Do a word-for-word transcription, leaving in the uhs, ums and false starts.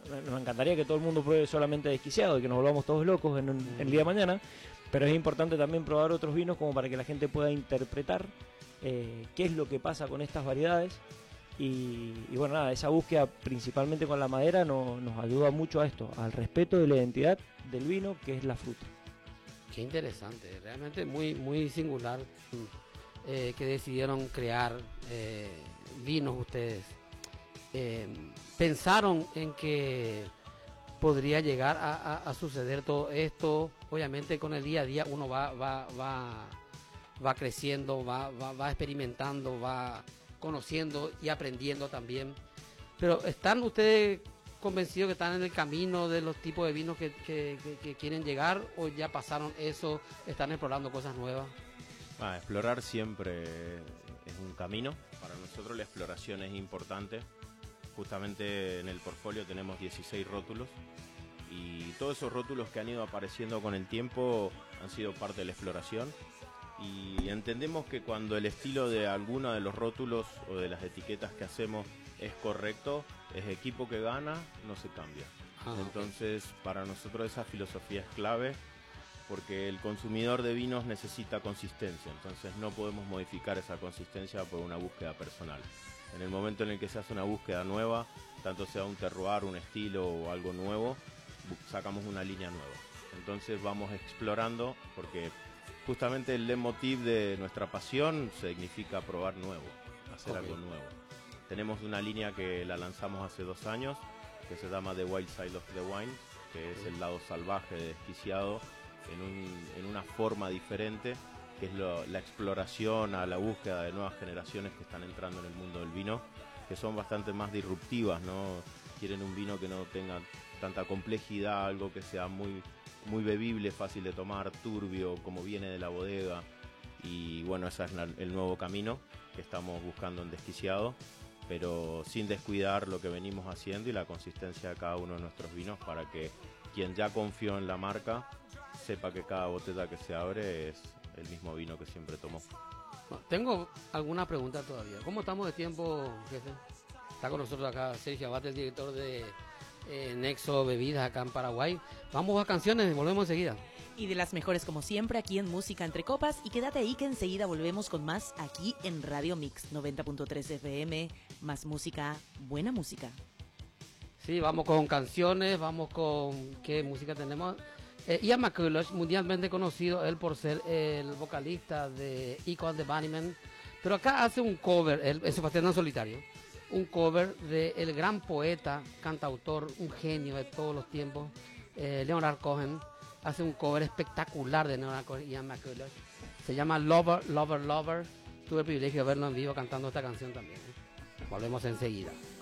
nos encantaría que todo el mundo pruebe solamente desquiciado y que nos volvamos todos locos en, en, en el día de mañana, pero es importante también probar otros vinos como para que la gente pueda interpretar eh, qué es lo que pasa con estas variedades. Y, y bueno, nada, esa búsqueda principalmente con la madera no, nos ayuda mucho a esto, al respeto de la identidad del vino, que es la fruta. Qué interesante, realmente muy, muy singular eh, que decidieron crear eh, vinos ustedes. Eh, ¿Pensaron en que podría llegar a, a, a suceder todo esto? Obviamente con el día a día uno va, va, va, va creciendo, va, va, va experimentando, va conociendo y aprendiendo también, pero ¿están ustedes convencidos que están en el camino de los tipos de vinos que, que, que, que quieren llegar, o ya pasaron eso, están explorando cosas nuevas? Ah, explorar siempre es un camino. Para nosotros la exploración es importante. Justamente en el portfolio tenemos dieciséis rótulos y todos esos rótulos que han ido apareciendo con el tiempo han sido parte de la exploración. Y entendemos que cuando el estilo de alguno de los rótulos o de las etiquetas que hacemos es correcto, es equipo que gana, no se cambia. Ah, Entonces, okay. Para nosotros esa filosofía es clave, porque el consumidor de vinos necesita consistencia, entonces no podemos modificar esa consistencia por una búsqueda personal. En el momento en el que se hace una búsqueda nueva, tanto sea un terroir, un estilo o algo nuevo, sacamos una línea nueva. Entonces vamos explorando, porque justamente el leitmotiv de nuestra pasión significa probar nuevo, hacer okay. algo nuevo. Tenemos una línea que la lanzamos hace dos años, que se llama The Wild Side of the Wine, que es el lado salvaje, desquiciado, en, un, en una forma diferente, que es lo, la exploración a la búsqueda de nuevas generaciones que están entrando en el mundo del vino, que son bastante más disruptivas, ¿no? Quieren un vino que no tenga tanta complejidad, algo que sea muy... muy bebible, fácil de tomar, turbio, como viene de la bodega. Y bueno, ese es la, el nuevo camino que estamos buscando en Desquiciado, pero sin descuidar lo que venimos haciendo y la consistencia de cada uno de nuestros vinos, para que quien ya confió en la marca sepa que cada botella que se abre es el mismo vino que siempre tomó. Bueno, tengo alguna pregunta todavía. ¿Cómo estamos de tiempo, jefe? Está con nosotros acá Sergio Abate, el director de Eh, Nexo Bebidas acá en Paraguay. Vamos a canciones, volvemos enseguida. Y de las mejores como siempre aquí en Música Entre Copas, y quédate ahí que enseguida volvemos con más aquí en Radio Mix noventa punto tres F M, más música, buena música. Sí, vamos con canciones, vamos con ¿qué música tenemos? Eh, Ian McCulloch, mundialmente conocido él por ser el vocalista de Echo and the Bunnymen, pero acá hace un cover, él, es Sebastián en solitario. Un cover de el gran poeta, cantautor, un genio de todos los tiempos, eh, Leonard Cohen. Hace un cover espectacular de Leonard Cohen y Ian McCulloch. Se llama Lover, Lover, Lover. Tuve el privilegio de verlo en vivo cantando esta canción también. Volvemos enseguida.